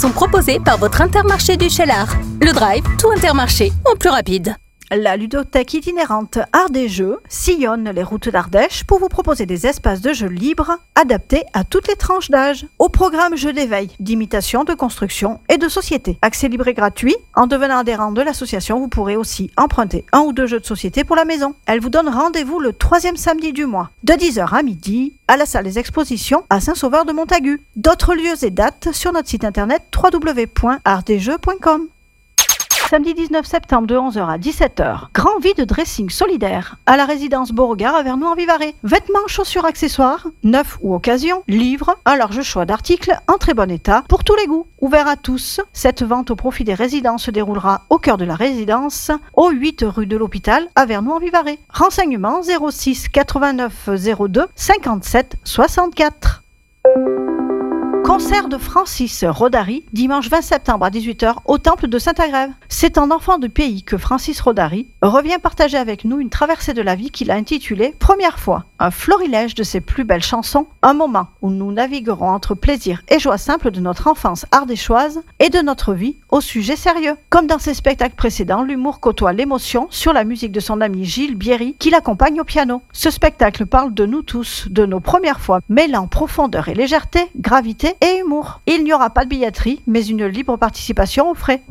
sont proposés par votre Intermarché du Cheylard. Le Drive, tout Intermarché, en plus rapide. La ludothèque itinérante Art des Jeux sillonne les routes d'Ardèche pour vous proposer des espaces de jeux libres adaptés à toutes les tranches d'âge. Au programme jeux d'éveil, d'imitation, de construction et de société. Accès libre et gratuit. En devenant adhérent de l'association, vous pourrez aussi emprunter 1 ou 2 jeux de société pour la maison. Elle vous donne rendez-vous le 3e samedi du mois, de 10h à midi, à la salle des expositions à Saint-Sauveur-de-Montagu. D'autres lieux et dates sur notre site internet www.artdesjeux.com. Samedi 19 septembre de 11h à 17h, grand vide dressing solidaire à la résidence Beauregard à Vernoux-en-Vivarais. Vêtements, chaussures, accessoires, neufs ou occasion, livres, un large choix d'articles en très bon état pour tous les goûts. Ouvert à tous, cette vente au profit des résidents se déroulera au cœur de la résidence, au 8 rue de l'Hôpital à Vernoux-en-Vivarais. Renseignements 06 89 02 57 64. Concert de Francis Rodari, dimanche 20 septembre à 18h au Temple de Saint-Agrève. C'est en enfant du pays que Francis Rodari revient partager avec nous une traversée de la vie qu'il a intitulée Première fois. Un florilège de ses plus belles chansons, un moment où nous naviguerons entre plaisir et joie simple de notre enfance ardéchoise et de notre vie au sujet sérieux. Comme dans ses spectacles précédents, l'humour côtoie l'émotion sur la musique de son ami Gilles Bierry qui l'accompagne au piano. Ce spectacle parle de nous tous, de nos premières fois, mêlant profondeur et légèreté, gravité et humour. Il n'y aura pas de billetterie, mais une libre participation aux frais.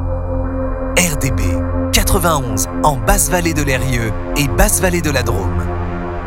RDB 91 en Basse-Vallée de l'Eyrieux et Basse-Vallée de la Drôme.